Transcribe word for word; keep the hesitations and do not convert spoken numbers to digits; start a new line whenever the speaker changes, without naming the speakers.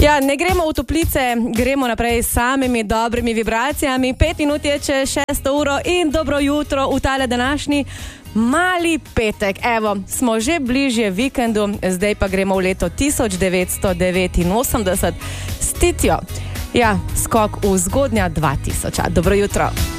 Ja, ne gremo v toplice, gremo naprej s samimi dobrimi vibracijami. Pet minut je čez šesto uro in dobro jutro v tale današnji mali petek. Evo, smo že bližje vikendu, zdaj pa gremo v leto tisoč devetsto devetinosemdeset s Titjo. Ja, skok v zgodnja dva tisoča. Dobro jutro.